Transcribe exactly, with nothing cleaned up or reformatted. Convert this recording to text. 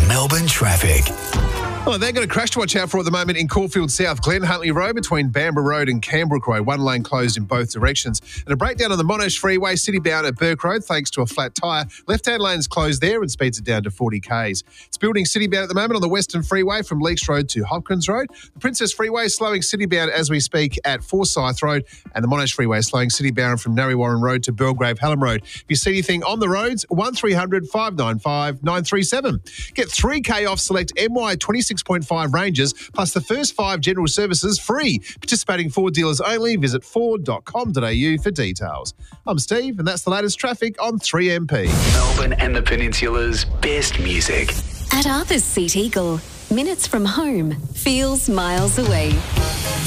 Melbourne traffic. Well, they've got a crash to watch out for at the moment in Caulfield South, Glen Huntley Road between Bamborough Road and Canberra Road. One lane closed in both directions. And a breakdown on the Monash Freeway, city-bound at Burke Road, thanks to a flat tyre. Left-hand lane's closed there and speeds it down to forty kays. It's building city-bound at the moment on the Western Freeway from Leakes Road to Hopkins Road. The Princess Freeway slowing city-bound as we speak at Forsyth Road. And the Monash Freeway slowing city-bound from Narre Warren Road to Belgrave Hallam Road. If you see anything on the roads, one three hundred, five nine five, nine three seven. Get three k off select M Y twenty-six point five Rangers, plus the first five general services free. Participating Ford dealers only. Visit ford dot com dot a u for details. I'm Steve, and that's the latest traffic on three M P. Melbourne and the Peninsula's best music. At Arthur's Seat Eagle, minutes from home feels miles away.